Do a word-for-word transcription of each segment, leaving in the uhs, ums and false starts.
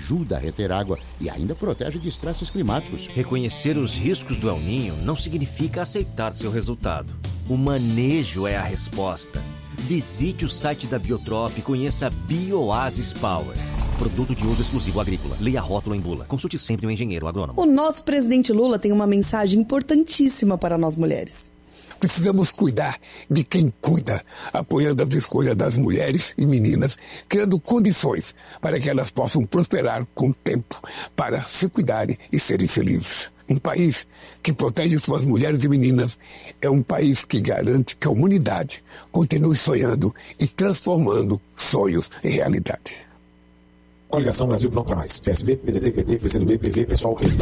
ajuda a reter água e ainda protege de estresses climáticos. Reconhecer os riscos do El Niño não significa aceitar seu resultado. O manejo é a resposta. Visite o site da Biotrop e conheça a Bioasis Power. Produto de uso exclusivo agrícola. Leia rótulo em bula. Consulte sempre um engenheiro agrônomo. O nosso presidente Lula tem uma mensagem importantíssima para nós mulheres. Precisamos cuidar de quem cuida, apoiando as escolhas das mulheres e meninas, criando condições para que elas possam prosperar com o tempo, para se cuidarem e serem felizes. Um país que protege suas mulheres e meninas é um país que garante que a humanidade continue sonhando e transformando sonhos em realidade. Coligação Brasil Pronto para Mais. P S B, P D T, P T, P C do B, P V, Pessoal, Rede.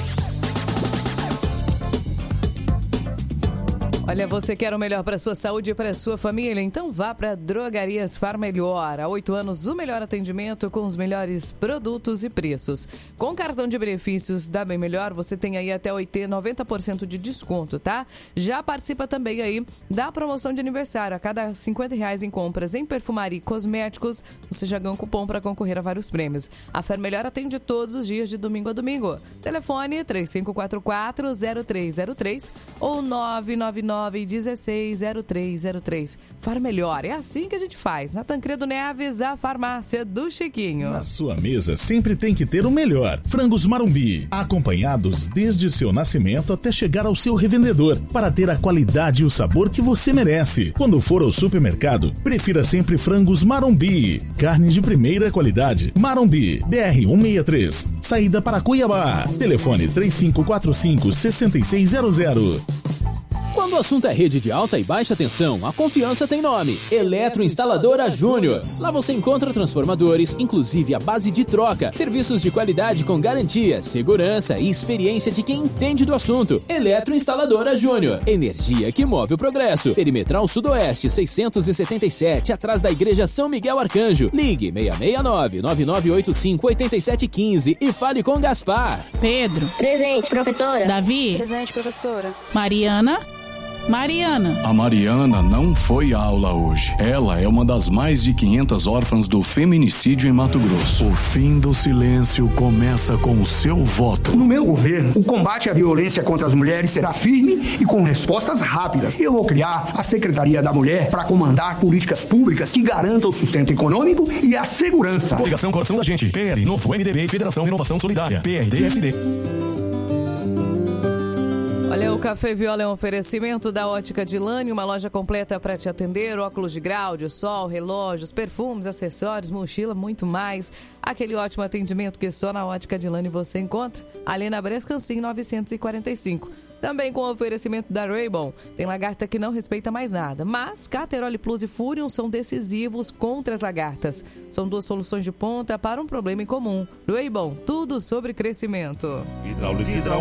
Olha, você quer o melhor para a sua saúde e para a sua família? Então vá para Drogarias Far Melhor. Há oito anos, o melhor atendimento com os melhores produtos e preços. Com cartão de benefícios da Bem Melhor, você tem aí até oitenta, noventa por cento de desconto, tá? Já participa também aí da promoção de aniversário. A cada cinquenta reais em compras em perfumaria e cosméticos, você já ganha um cupom para concorrer a vários prêmios. A Far Melhor atende todos os dias de domingo a domingo. Telefone três cinco quatro quatro, zero três zero três ou nove nove nove, um seis zero três zero três. Far Melhor, é assim que a gente faz. Na Tancredo Neves, a farmácia do Chiquinho. Na sua mesa sempre tem que ter o melhor. Frangos Marumbi, acompanhados desde seu nascimento até chegar ao seu revendedor, para ter a qualidade e o sabor que você merece. Quando for ao supermercado, prefira sempre Frangos Marumbi. Carne de primeira qualidade. Marumbi, B R cento e sessenta e três. Saída para Cuiabá. Telefone três cinco quatro cinco, seis seis zero zero. Quando o assunto é rede de alta e baixa tensão, a confiança tem nome: Eletroinstaladora Júnior. Lá você encontra transformadores, inclusive a base de troca, serviços de qualidade com garantia, segurança e experiência de quem entende do assunto. Eletroinstaladora Júnior, energia que move o progresso. Perimetral Sudoeste seiscentos e setenta e sete, atrás da Igreja São Miguel Arcanjo. Ligue seis seis nove, nove nove oito cinco, oito sete um cinco e fale com Gaspar. Pedro. Presente, professora. Davi. Presente, professora. Mariana. Mariana. A Mariana não foi à aula hoje. Ela é uma das mais de quinhentas órfãs do feminicídio em Mato Grosso. O fim do silêncio começa com o seu voto. No meu governo, o combate à violência contra as mulheres será firme e com respostas rápidas. Eu vou criar a Secretaria da Mulher para comandar políticas públicas que garantam o sustento econômico e a segurança. Coligação Coração da Gente. P L, Novo M D B, Federação Inovação Solidária. P R D S D. Olha, o Café Viola é um oferecimento da Ótica Dilane, uma loja completa para te atender, óculos de grau, de sol, relógios, perfumes, acessórios, mochila, muito mais. Aquele ótimo atendimento que só na Ótica Dilane você encontra. Ali na Brescancin novecentos e quarenta e cinco. Também com o oferecimento da Ray-Ban. Tem lagarta que não respeita mais nada, mas Caterol Plus e Furion são decisivos contra as lagartas. São duas soluções de ponta para um problema em comum. Ray-Ban, tudo sobre crescimento. Hidráulica, hidráulica.